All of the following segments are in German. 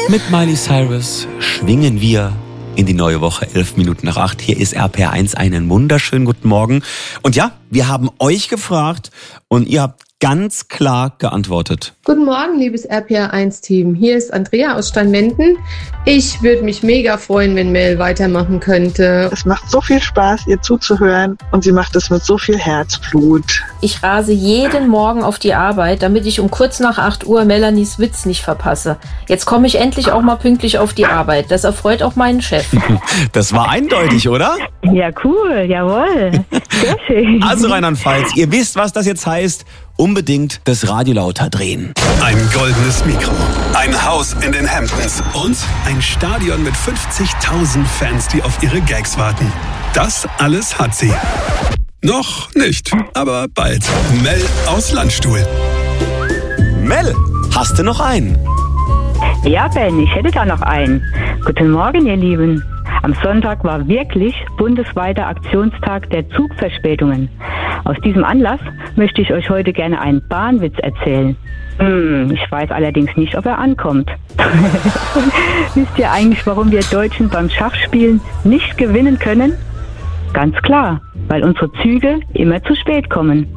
Mit Miley Cyrus schwingen wir in die neue Woche, 7:11. Hier ist RPR1, einen wunderschönen guten Morgen. Und ja, wir haben euch gefragt und ihr habt ganz klar geantwortet. Guten Morgen, liebes RPR1-Team. Hier ist Andrea aus Steinmenden. Ich würde mich mega freuen, wenn Mel weitermachen könnte. Es macht so viel Spaß, ihr zuzuhören und sie macht es mit so viel Herzblut. Ich rase jeden Morgen auf die Arbeit, damit ich um kurz nach 8 Uhr Melanies Witz nicht verpasse. Jetzt komme ich endlich auch mal pünktlich auf die Arbeit. Das erfreut auch meinen Chef. Das war eindeutig, oder? Ja, cool, jawohl. Sehr schön. Also Rheinland-Pfalz, ihr wisst, was das jetzt heißt. Unbedingt das Radio lauter drehen. Ein goldenes Mikro, ein Haus in den Hamptons und ein Stadion mit 50.000 Fans, die auf ihre Gags warten. Das alles hat sie. Noch nicht, aber bald. Mel aus Landstuhl. Mel, hast du noch einen? Ja, Ben, ich hätte da noch einen. Guten Morgen, ihr Lieben. Am Sonntag war wirklich bundesweiter Aktionstag der Zugverspätungen. Aus diesem Anlass möchte ich euch heute gerne einen Bahnwitz erzählen. Ich weiß allerdings nicht, ob er ankommt. Wisst ihr eigentlich, warum wir Deutschen beim Schachspielen nicht gewinnen können? Ganz klar, weil unsere Züge immer zu spät kommen.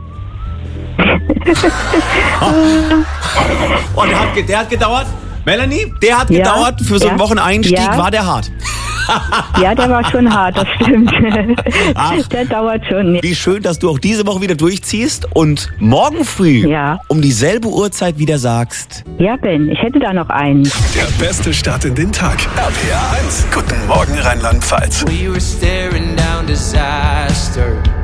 Oh, der hat gedauert. Melanie, der hat gedauert. Für so einen Wocheneinstieg war der hart. Ja, der war schon hart, das stimmt. Ach, der dauert schon. Wie schön, dass du auch diese Woche wieder durchziehst und morgen früh um dieselbe Uhrzeit wieder sagst. Ja, Ben, ich hätte da noch einen. Der beste Start in den Tag. RPR1. Guten Morgen, Rheinland-Pfalz. We were staring down disaster.